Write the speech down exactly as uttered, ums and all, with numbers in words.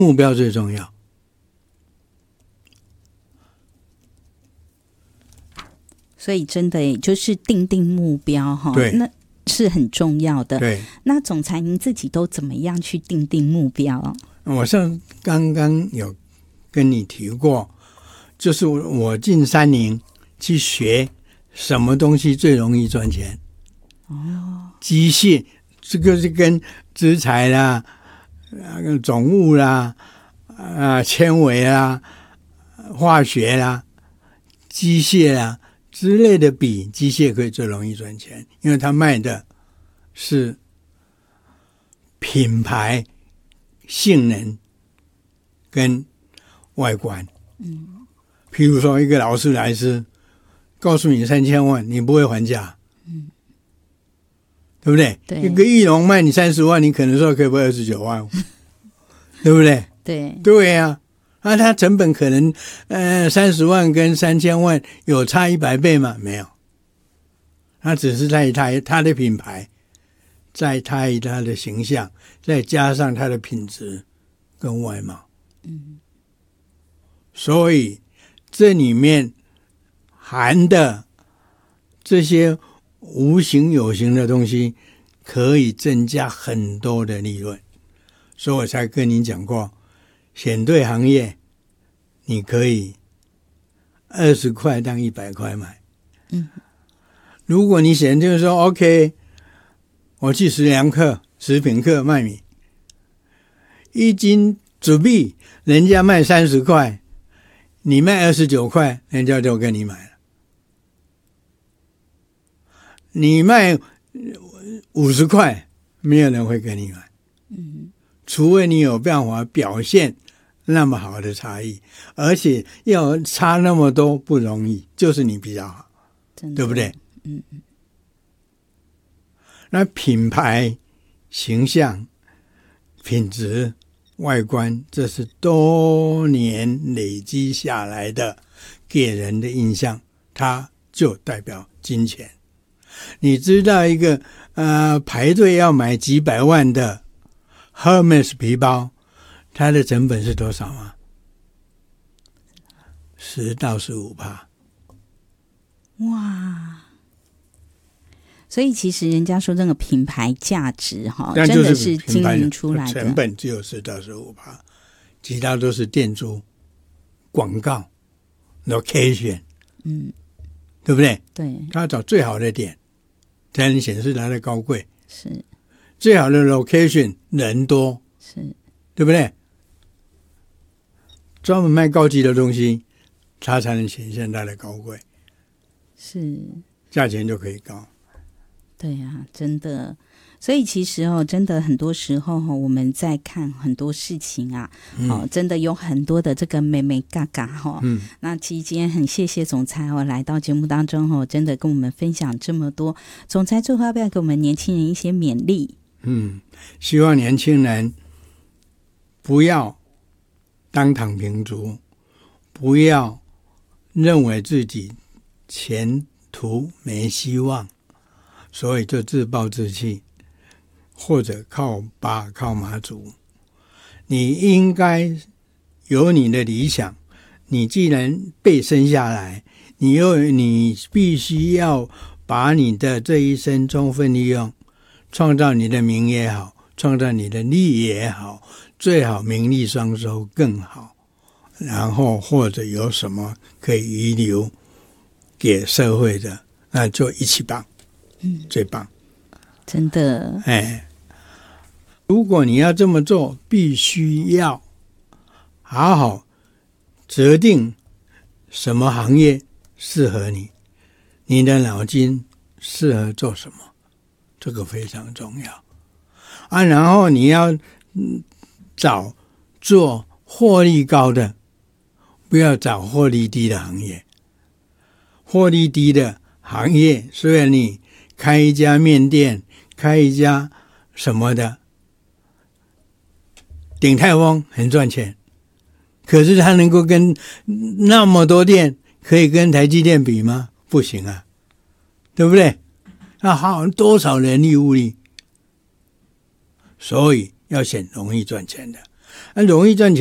目标最重要。 所以真的也就是定定目标哈， 对， 那是很重要的。 对， 那总裁您自己都怎么样去定定目标？ 我上刚刚有跟你提过，就是我进三年去学什么东西最容易赚钱。哦，机械这个是跟资材啦、总务啦、啊纤维啦、化学啦、机械啦之类的比，机械可以最容易赚钱，因为它卖的是品牌、性能跟外观。嗯，譬如说一个劳斯莱斯告诉你三千万，你不会还价。嗯，对不对？ 对， 一个翼龙卖你三十万，你可能说可以不二十九万，对不对？ 对， 对呀、啊，那它成本可能呃三十万跟三千万有差一百倍吗？没有，它只是在它它的品牌，在它它的形象，再加上它的品质跟外貌。嗯，所以这里面含的这些无形有形的东西，可以增加很多的利润。所以我才跟你讲过，选对行业，你可以二十块当一百块买。嗯，如果你选就是说 OK， 我去食粮课、食品课卖米，一斤纸币人家卖三十块，你卖二十九块，人家就跟你买了。你卖五十块，没有人会跟你买。嗯，除非你有办法表现那么好的差异，而且要差那么多不容易，就是你比较好，对不对？嗯嗯。那品牌、形象、品质、外观，这是多年累积下来的给人的印象，它就代表金钱。你知道一个呃排队要买几百万的 Hermes 皮包，它的成本是多少吗？十到十五趴。 哇！所以其实人家说这个品牌价值哈， 真的是经营出来的， 成本只有十到十五趴，其他都是店租、广告、location， 嗯，对不对？ 对， 他找最好的点，才能显示它的高贵。 是最好的 location， 人多， 是， 对不对？专门卖高级的东西，它才能显现它的高贵， 是价钱就可以高。 对啊，真的。所以其实哦，真的很多时候哈，我们在看很多事情啊，嗯、哦，真的有很多的这个美美嘎嘎哈。嗯，那其实今天很谢谢总裁哦，来到节目当中哦，真的跟我们分享这么多。总裁最后要不要给我们年轻人一些勉励？ 嗯，希望年轻人不要当躺平族，不要认为自己前途没希望，所以就自暴自弃，或者靠爸靠妈祖。你应该有你的理想，你既然被生下来，你又你必须要把你的这一生充分利用，创造你的名也好，创造你的利也好，最好名利双收更好，然后或者有什么可以遗留给社会的，那就一起棒，嗯，最棒， 真的。 哎，如果你要这么做，必须要好好择定什么行业适合你，你的脑筋适合做什么，这个非常重要啊。然后你要找做获利高的，不要找获利低的行业。获利低的行业，虽然你开一家面店，开一家什么的，鼎泰丰很赚钱，可是它能够跟那么多店，可以跟台积电比吗？不行啊，对不对？那好多少人力物力，所以要选容易赚钱的。 啊，容易赚钱。